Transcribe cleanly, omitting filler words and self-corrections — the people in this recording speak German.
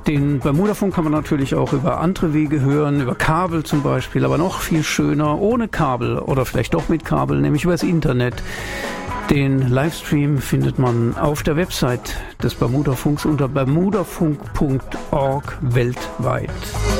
Den Bermudafunk kann man natürlich auch über andere Wege hören, über Kabel zum Beispiel, aber noch viel schöner ohne Kabel oder vielleicht doch mit Kabel, nämlich übers Internet. Den Livestream findet man auf der Website des Bermudafunks unter bermudafunk.org weltweit.